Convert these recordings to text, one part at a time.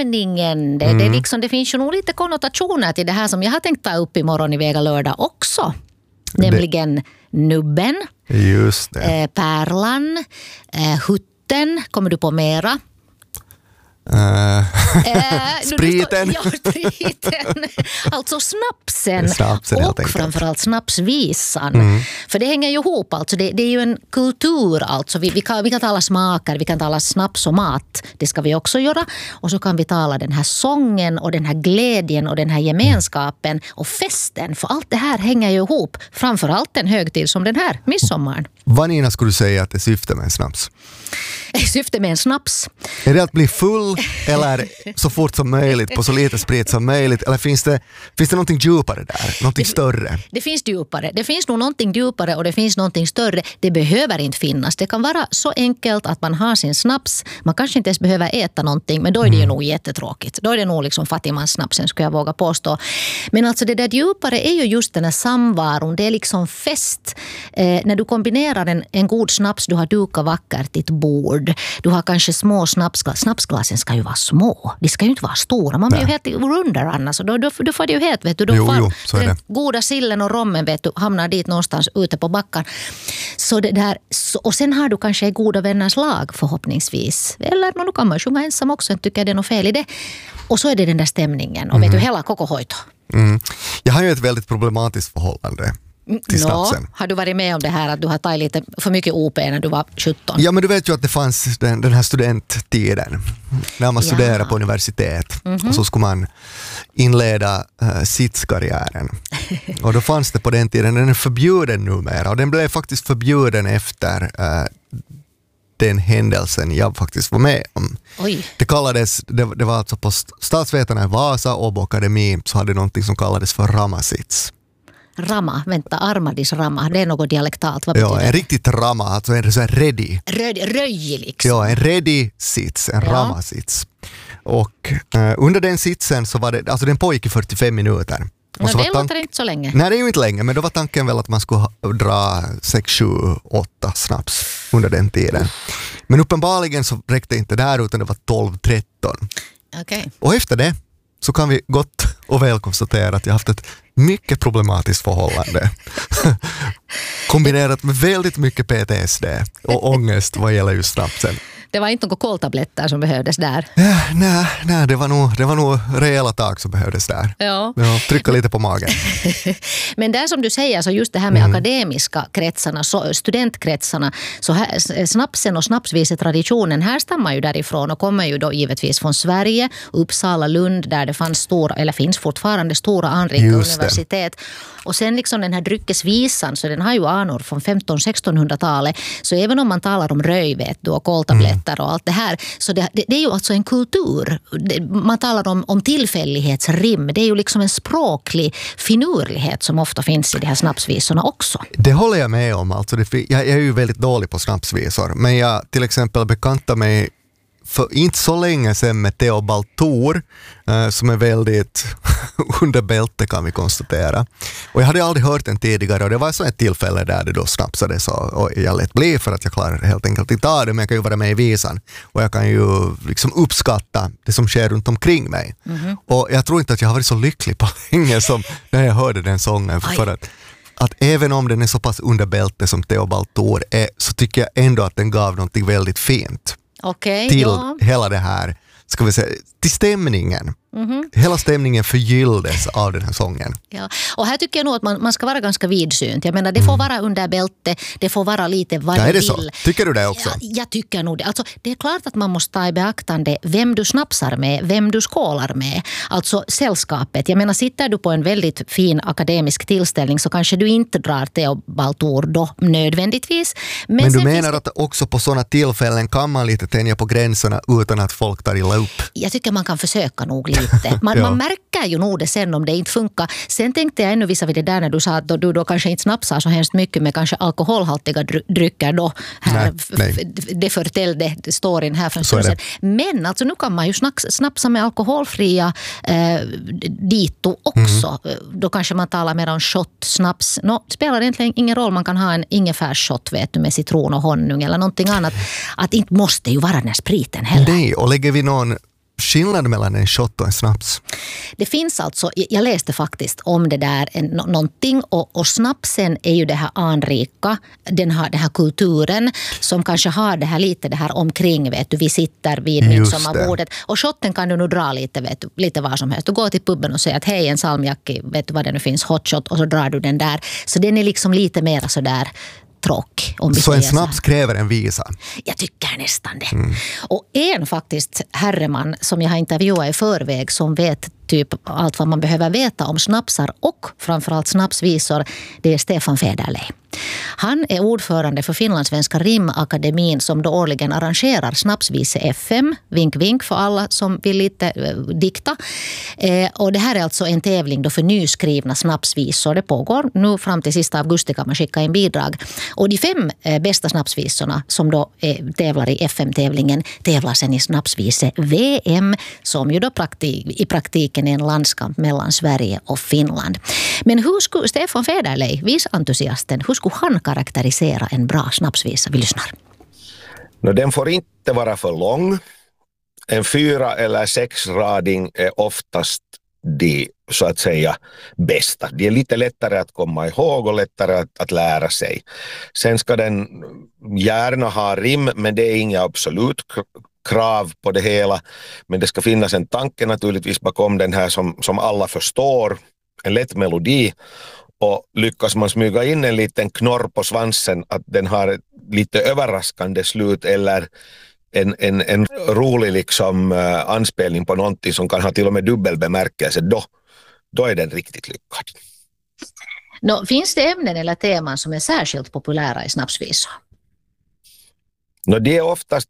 stämningen. Det finns ju nog lite konnotationer till det här som jag har tänkt ta upp imorgon i Vega lördag också. Nämligen nubben, just det. pärlan, hutten. Kommer du på mera? Spriten. Spriten. Alltså snapsen och framförallt snapsvisan. För det hänger ju ihop. Alltså. Det är ju en kultur. Alltså. Vi kan tala smaker, vi kan tala snaps och mat. Det ska vi också göra. Och så kan vi tala den här sången och den här glädjen och den här gemenskapen och festen. För allt det här hänger ju ihop. Framförallt en högtid som den här, midsommaren. Vad, Nina, skulle du säga att det syftar med en snaps? Syfte med en snaps. Är det att bli full eller så fort som möjligt på så lite sprit som möjligt? Eller finns det någonting djupare där? Någonting större? Det finns djupare. Det finns nog någonting djupare och det finns någonting större. Det behöver inte finnas. Det kan vara så enkelt att man har sin snaps. Man kanske inte ens behöver äta någonting, men då är det ju nog jättetråkigt. Då är det nog liksom fattigmanssnapsen, skulle jag våga påstå. Men alltså det där djupare är ju just den här samvaron. Det är liksom fest. När du kombinerar en god snaps, du har dukat vackert ditt bord. Du har kanske små snapsglas. Snapsglasen ska ju vara små. De ska ju inte vara stora. Man blir ju helt under annars. Då får det ju helt, vet du. Så är det. Goda sillen och rommen, vet du, hamnar dit någonstans ute på backen. Så det där, och sen har du kanske goda vänners lag förhoppningsvis. Eller nu kan man sjunga ensam också. Jag tycker det är något fel i det. Och så är det den där stämningen. Och vet du, hela kokohoito. Jag har ju ett väldigt problematiskt förhållande till snapsen. Har du varit med om det här att du har tagit lite för mycket OP när du var 17? Ja, men du vet ju att det fanns den här studenttiden när man studerade på universitet och så skulle man inleda sitskarriären. Och då fanns det på den tiden, den är förbjuden numera och den blev faktiskt förbjuden efter den händelsen jag faktiskt var med om. Oj. Det var alltså på Statsvetarna i Vasa, Åbo Akademi, så hade någonting som kallades för ramasits. Rama, vänta, armadis rama, det är något dialektalt. Vad betyder det? En riktigt rama, alltså en sån här ready. Röj liksom. Ja, en ready sits, en ramasits. Och under den sitsen så var det, alltså den pågick i 45 minuter. Och men det låter inte så länge. Nej, det är ju inte länge, men då var tanken väl att man skulle dra 6, 7, 8 snaps under den tiden. Men uppenbarligen så räckte inte där utan det var 12, 13. Okay. Och efter det så kan vi gott och väl konstatera att jag haft ett mycket problematiskt förhållande. Kombinerat med väldigt mycket PTSD och ångest vad gäller just snapsen. Det var inte några koltabletter som behövdes där. Nej, det var nog rejäla tag som behövdes där. Ja. Trycka lite på magen. Men där som du säger, så just det här med akademiska kretsarna, studentkretsarna, så här, snapsen och snapsvisetraditionen härstammar ju därifrån och kommer ju då givetvis från Sverige, Uppsala, Lund, där det fanns finns fortfarande stora anrika universitet. Och sen liksom den här dryckesvisan, så den har ju anor från 1500-1600-talet. Så även om man talar om röj, vet du, och koltabletter och allt det här, så det är ju alltså en kultur. Man talar om tillfällighetsrim. Det är ju liksom en språklig finurlighet som ofta finns i de här snapsvisorna också. Det håller jag med om. Alltså jag är ju väldigt dålig på snapsvisor. Men jag till exempel bekantar mig för inte så länge sedan med Theobald Thor som är väldigt under bälte, kan vi konstatera. Och jag hade aldrig hört den tidigare och det var så ett tillfälle där det då snapsades och jag lät bli för att jag klarar helt enkelt inte av det, men jag kan ju vara med i visan och jag kan ju liksom uppskatta det som sker runt omkring mig. Och jag tror inte att jag har varit så lycklig på länge som när jag hörde den sången, för att även om den är så pass under bälte som Theobald Thor är, så tycker jag ändå att den gav någonting väldigt fint. Till hela det här, ska vi säga, till stämningen. Hela stämningen förgylldes av den här sången. Ja. Och här tycker jag nog att man ska vara ganska vidsynt. Jag menar, det får vara under bälte, det får vara lite vad du vill. Så? Tycker du det också? Ja, jag tycker nog det. Alltså, det är klart att man måste ta i beaktande vem du snapsar med, vem du skålar med. Alltså sällskapet. Jag menar, sitter du på en väldigt fin akademisk tillställning så kanske du inte drar Theobald Thor då nödvändigtvis. Men du menar att också på sådana tillfällen kan man lite tänja på gränserna utan att folk tar illa upp? Jag tycker man kan försöka nog lite. Man märker ju nog det sen om det inte funkar. Sen tänkte jag ännu visa vid det där när du sa att du då kanske inte snapsar så hemskt mycket med kanske alkoholhaltiga drycker då. Här, det förtällde storyn här för en stund sedan. Men alltså nu kan man ju snapsa med alkoholfria dito också. Då kanske man talar mer om shot, snaps. Spelar egentligen ingen roll, man kan ha en ingefärsshot, vet du, med citron och honung eller någonting annat. Att inte måste ju vara den här spriten heller. Nej, och lägger vi någon skillnad mellan en shot och en snaps? Det finns alltså, jag läste faktiskt om det där någonting och snapsen är ju det här anrika, den här kulturen som kanske har det här lite det här omkring, vet du, vi sitter vid midsommarbordet och shotten kan du nu dra lite, vet du, lite var som helst. Du går till puben och säger att hej, en salmiakki, vet du vad det nu finns, hot shot, och så drar du den där. Så den är liksom lite mer så där tråk. Så en snaps kräver en visa? Jag tycker nästan det. Och en faktiskt herreman som jag har intervjuat i förväg som vet typ allt vad man behöver veta om snapsar och framförallt snapsvisor, det är Stefan Federley. Han är ordförande för Finlandssvenska rimakademin som då årligen arrangerar Snapsvise FM. Vink, vink för alla som vill lite dikta. Och det här är alltså en tävling då för nyskrivna snapsvisor. Det pågår nu fram till sista augusti kan man skicka in bidrag. Och de 5 bästa snapsvisorna som då tävlar i FM-tävlingen tävlar sen i Snapsvise VM som ju då i praktiken är en landskamp mellan Sverige och Finland. Men hur skulle Stefan Federley, visentusiasten, hur skulle han karaktärisera en bra snapsvisa? Vi lyssnar. Den får inte vara för lång. En 4 eller 6 rading är oftast de så att säga bästa. De är lite lättare att komma ihåg och lättare att lära sig. Sen ska den gärna ha rim, men det är inga absolut krav på det hela. Men det ska finnas en tanke naturligtvis bakom den här som alla förstår. En lätt melodi. Och lyckas man smyga in en liten knorr på svansen att den har ett lite överraskande slut eller en rolig liksom anspelning på någonting som kan ha till och med dubbelbemärkelse, då är den riktigt lyckad. Finns det ämnen eller teman som är särskilt populära i snapsvisor? Det är oftast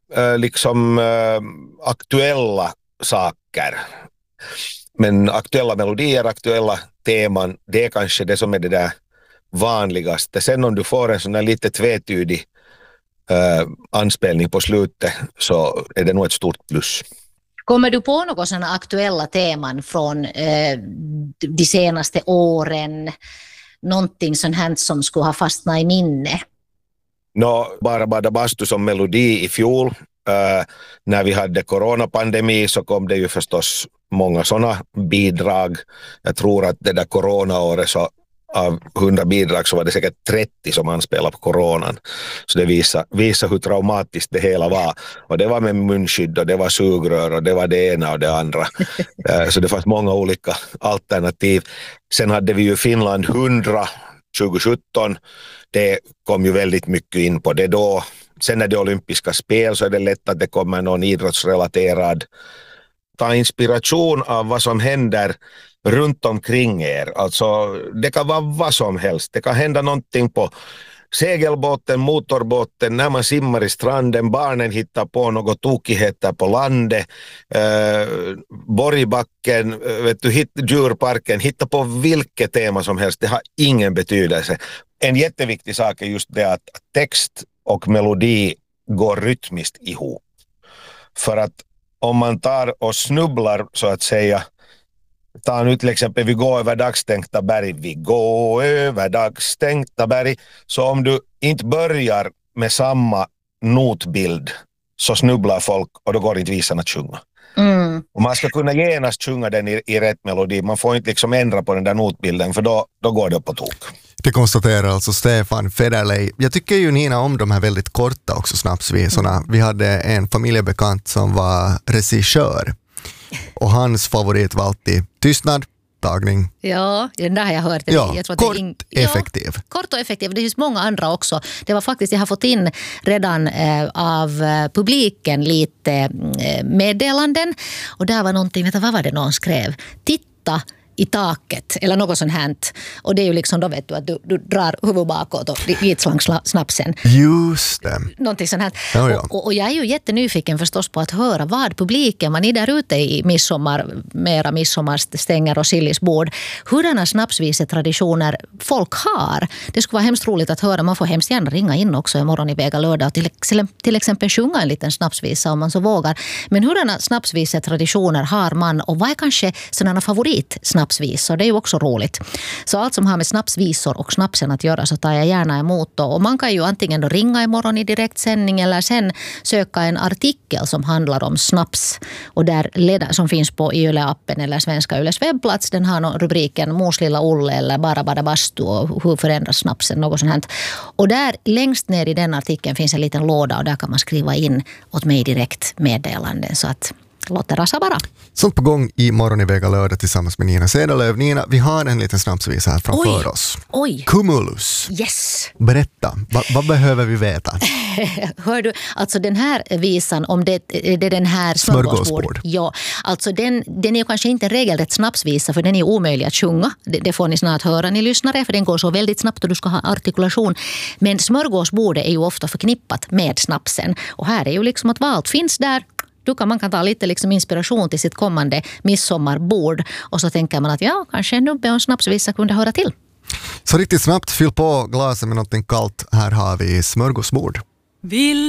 aktuella saker. Men aktuella melodier, aktuella teman, det är kanske det som är det där vanligaste. Sen om du får en sån där lite tvetydig anspelning på slutet så är det nog ett stort plus. Kommer du på några sådana aktuella teman från de senaste åren? Någonting sånt här som skulle ha fastnat i minne? Bara Badabastu som melodi i fjol. När vi hade coronapandemi så kom det ju förstås många sådana bidrag. Jag tror att det där coronaåret så av 100 bidrag så var det säkert 30 som anspelade på coronan. Så det visar hur traumatiskt det hela var. Och det var med munskydd och det var sugrör och det var det ena och det andra. Så det fanns många olika alternativ. Sen hade vi ju Finland 100 2017. Det kom ju väldigt mycket in på det då. Sen när det är olympiska spel så är det lätt att det kommer någon idrottsrelaterad. Ta inspiration av vad som händer runt omkring er. Alltså det kan vara vad som helst. Det kan hända någonting på segelbåten, motorbåten, när man simmar i stranden, barnen hittar på något tokigheter på landet, Borgbacken, djurparken, hitta på vilket tema som helst. Det har ingen betydelse. En jätteviktig sak är just det att text och melodi går rytmiskt ihop. För att om man tar och snubblar så att säga, ta nu till exempel vi går över dagstänkta berg, vi går över dagstänkta berg, så om du inte börjar med samma notbild så snubblar folk och då går inte visan att sjunga. Och man ska kunna genast sjunga den i rätt melodi, man får inte liksom ändra på den där notbilden för då går det på tok. Det konstaterar alltså Stefan Federley. Jag tycker ju Nina om de här väldigt korta också snapsvisorna. Vi hade en familjebekant som var regissör och hans favorit var alltid tystnad, tagning. Ja, den där har jag hört. Ja, jag tror kort, effektiv. Ja, kort och effektiv. Det finns många andra också. Det var faktiskt, jag har fått in redan av publiken lite meddelanden. Och där var någonting, vad var det någon skrev? Titta i taket eller något sånt här. Och det är ju liksom då vet du att du drar huvudet bakåt och vitslang snapsen. Just det. Någonting sånt här. Ja. Och jag är ju jättenyfiken förstås på att höra vad publiken, vad ni där ute i mera midsommarstänger och sillisbord, hurdana snapsvisetraditioner folk har. Det skulle vara hemskt roligt att höra. Man får hemskt gärna ringa in också imorgon i Vega lördag och till exempel sjunga en liten snapsvisa om man så vågar. Men hurdana snapsvisetraditioner har man och vad är kanske sådana favoritsnapsvisor snapsvisor. Det är ju också roligt. Så allt som har med snapsvisor och snapsen att göra så tar jag gärna emot då. Och man kan ju antingen då ringa imorgon i direktsändning eller sen söka en artikel som handlar om snaps. Och där som finns på Yle-appen eller Svenska Yles webbplats. Den har rubriken Mors lilla Olle eller Bara bada bastu och hur förändras snapsen, något sånt här. Och där längst ner i den artikeln finns en liten låda och där kan man skriva in åt mig direkt meddelanden. Så att låt det rasa bara. Sånt på gång i morgon i Vega lördag tillsammans med Nina Sedelöv. Nina, vi har en liten snapsvisa här framför oss. Oj. Cumulus. Yes. Berätta, vad behöver vi veta? Hör du, alltså den här visan, om det är den här smörgåsbord. Ja, alltså den är ju kanske inte regelrätt snapsvisa för den är omöjlig att sjunga. Det får ni snart höra, ni lyssnare, för den går så väldigt snabbt och du ska ha artikulation. Men smörgåsbordet är ju ofta förknippat med snapsen. Och här är ju liksom att vad allt finns där. Man kan ta lite liksom inspiration till sitt kommande midsommarbord och så tänker man att ja, kanske en nubbe och en snapsvisa kunde höra till. Så riktigt snabbt, fyll på glaset med något kallt. Här har vi smörgåsbord.